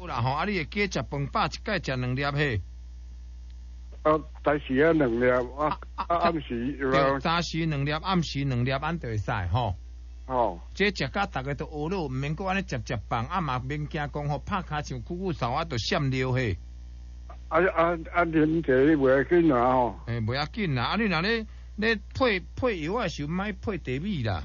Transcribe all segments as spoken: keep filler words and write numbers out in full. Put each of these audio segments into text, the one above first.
好啦吼，啊，你会加食饭饱，一盖食两粒嘿。 啊，早时啊两粒，啊啊暗时对，早时两粒，暗时两粒，安就会使吼。 哦， 这食甲大家都学了，毋免搁安尼接接棒，啊嘛免惊讲吼拍骹像酷酷扫啊，就闪尿嘿。 啊啊啊，啉者你袂要紧啊吼。 诶，袂要紧啦，啊你若咧咧配配药啊，时莫配地米啦。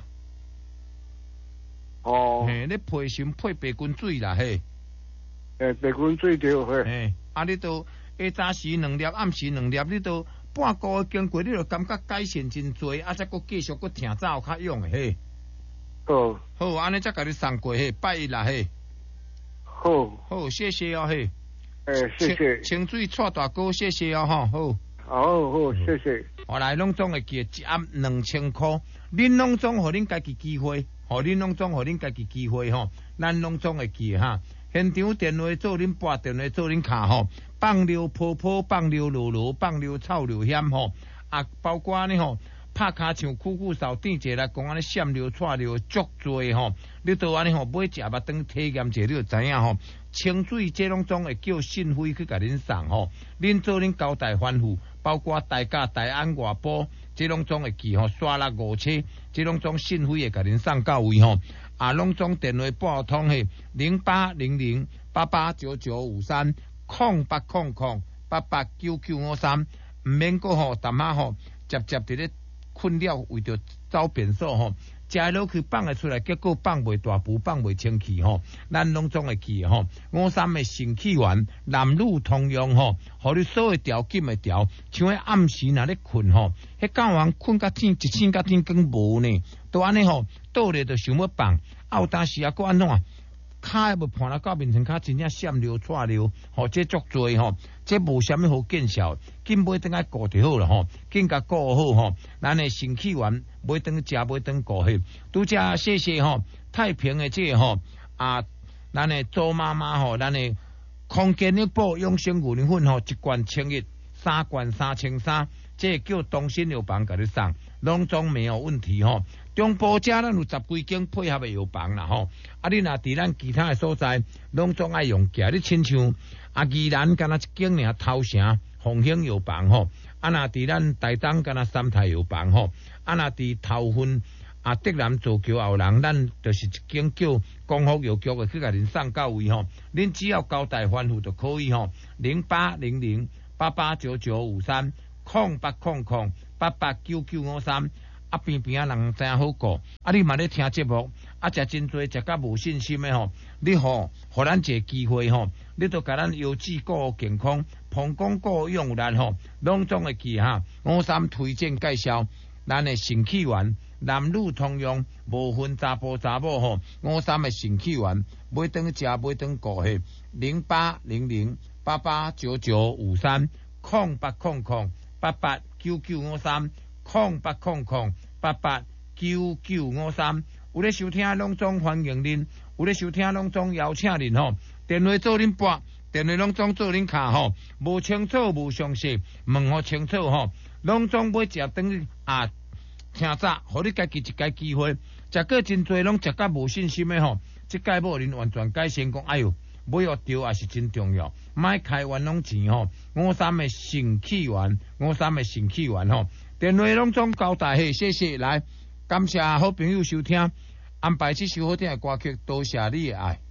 哦。 嘿，咧配时配白滚水啦嘿。 诶，白滚水着嘿。 嘿，啊你都下早时两粒，暗时两粒，你都半个月经过，你就感觉改善真多，啊再搁继续搁听早较用的嘿。 好。 好，安尼才甲你送过嘿，拜一啦嘿。 好。 好，谢谢哦嘿。 诶，谢谢。 清水蔡大哥，谢谢哦吼，好。 好好，谢谢。 我来拢总会记，一暗两千块，恁拢总互恁家己机会，互恁拢总互恁家己机会吼，咱拢总会记哈。现场电话做恁拨，电话做恁卡吼，放溜泡泡，放溜罗罗，放溜臭溜险吼，啊，包括呢吼。拍骹像酷酷扫顶者来讲安尼闪流串流足多吼，你都安尼吼买食肉汤体验者，你就知影吼。清水这拢总会叫信辉去甲恁送吼，恁做恁交代吩咐，包括大家大安外埔，这拢总会记吼，刷六五车，这拢总信辉会甲恁送到位吼。啊，拢总电话拨通嘿，零八零零八八九九五三空八空空八八九九五三，唔免个吼，淡下吼，接接伫咧。困了，为着找便所吼，食落去放会出来，结果放袂大步，放袂清气吼，咱拢总会记吼。五三的肾气丸，男女通用吼，互你所有条件会调，像迄暗时若咧困吼，迄教人困甲天一醒甲天光无呢，都安尼吼，倒咧就想要放，啊有当时啊，搁安怎？骹要盘到到面前，骹真正闪流、串流，吼，这足多吼，这无啥物好见效，紧买等下顾就好了吼，紧甲顾好吼，咱的肾气丸买等食，买等顾好，拄只谢谢吼，太平的这吼啊，咱的周妈妈吼，咱的空间一宝养生牛奶粉吼，一罐千一，三罐三千三，这叫东新药房甲你送，拢总没有问题吼。中部遮咱有十几间配合的药房啦吼，啊你若伫咱其他的所在，拢总爱用价，你亲像啊宜兰敢若一间尔头城凤兴药房吼，啊若伫咱台东敢若三泰药房吼，啊若伫头份啊德南造桥后人，咱就是一间叫光复药局的去甲恁送到位吼，恁只要交代吩咐就可以吼，零八零零八八九九五三空八空空八八九九五三。啊边边啊人真好过，啊你嘛咧听节目，啊食真多，食甲无信心的吼，你吼，互咱一个机会吼，你都甲咱优质顾健康，膀胱顾用力吼，拢总会记哈。五三推荐介绍，咱的肾气丸，男女通用，无分查甫查某吼。五三的肾气丸，买顿食，买顿顾嘿，零八零零八八九九五三空八空空八八九九五三。空八空空八八九九五三，有咧收听拢总欢迎恁，有咧收听拢总邀请恁吼，电话做恁拨，电话拢总做恁卡吼，无清楚无详细，问好清楚吼，拢总买食等于啊听早，互你家己一家机会，食过真多拢食甲无信心的吼，即届某人完全改善讲，哎哟，买药调也是真重要，买开完拢钱吼，五三的肾气丸，五三的肾气丸吼。电话拢总交代嘿，谢谢来，感谢好朋友收听，安排这首好听的歌曲，多谢你的爱。